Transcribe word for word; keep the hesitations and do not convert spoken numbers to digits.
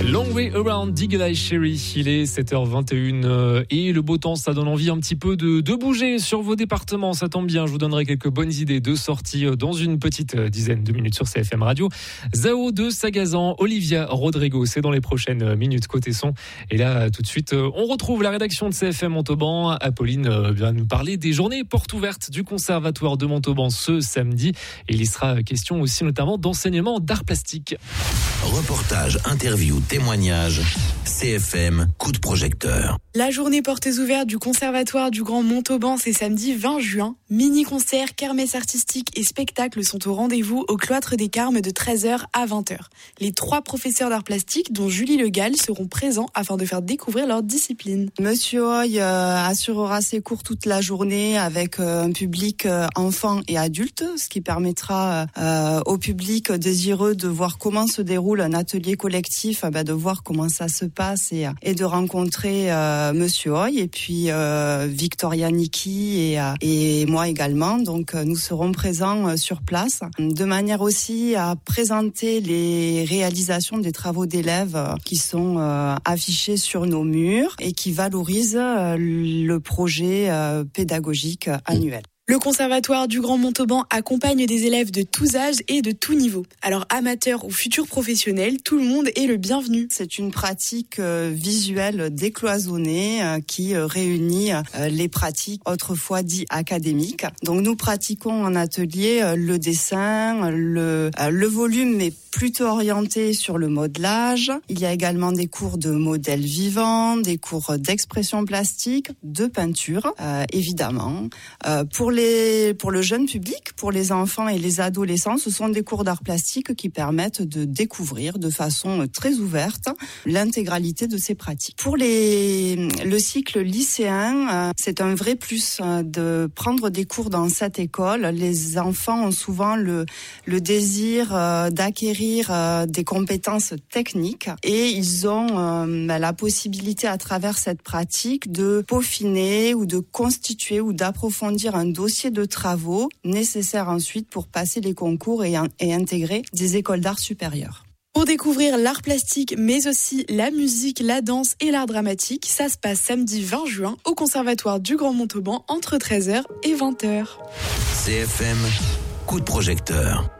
Long Way Around d'Eagle Eye Cherry, il est sept heures vingt et une et le beau temps, ça donne envie un petit peu de, de bouger sur vos départements, ça tombe bien, je vous donnerai quelques bonnes idées de sortie dans une petite dizaine de minutes sur C F M Radio. Zao de Sagazan, Olivia Rodrigo, c'est dans les prochaines minutes côté son. Et là, tout de suite, on retrouve la rédaction de C F M Montauban. Apolline vient nous parler des journées portes ouvertes du Conservatoire de Montauban ce samedi. Et il y sera question aussi notamment d'enseignement d'art plastique. Reportage, interview, témoignage, C F M, coup de projecteur. La journée portes ouvertes du Conservatoire du Grand Montauban, c'est samedi vingt juin. Mini-concerts, kermesse artistique et spectacles sont au rendez-vous au Cloître des Carmes de treize heures à vingt heures. Les trois professeurs d'art plastique, dont Julie Le Gall, seront présents afin de faire découvrir leur discipline. Monsieur Hoy euh, assurera ses cours toute la journée avec euh, un public euh, enfant et adulte, ce qui permettra euh, au public désireux de voir comment se déroule un atelier collectif, euh, bah, de voir comment ça se passe et, et de rencontrer euh, Monsieur Hoy et puis euh, Victoria Niki et, euh, et moi également. Donc euh, nous serons présents euh, sur place, de manière aussi à présenter les réalisations des travaux d'élèves euh, qui sont euh, affichés sur nos murs et qui valorisent euh, le projet euh, pédagogique annuel. Le Conservatoire du Grand Montauban accompagne des élèves de tous âges et de tous niveaux. Alors amateurs ou futurs professionnels, tout le monde est le bienvenu. C'est une pratique euh, visuelle décloisonnée euh, qui euh, réunit euh, les pratiques autrefois dites académiques. Donc nous pratiquons en atelier euh, le dessin, le, euh, le volume est plutôt orienté sur le modelage. Il y a également des cours de modèles vivants, des cours d'expression plastique, de peinture, euh, évidemment. Euh, pour les, pour le jeune public, pour les enfants et les adolescents, ce sont des cours d'art plastique qui permettent de découvrir de façon très ouverte l'intégralité de ces pratiques. Pour les, le cycle lycéen, euh, c'est un vrai plus euh, de prendre des cours dans cette école. Les enfants ont souvent le, le désir euh, d'acquérir des compétences techniques et ils ont euh, la possibilité à travers cette pratique de peaufiner ou de constituer ou d'approfondir un dossier de travaux nécessaire ensuite pour passer les concours et, et intégrer des écoles d'art supérieures. Pour découvrir l'art plastique, mais aussi la musique, la danse et l'art dramatique, ça se passe samedi vingt juin au Conservatoire du Grand Montauban entre treize heures et vingt heures. C F M, coup de projecteur.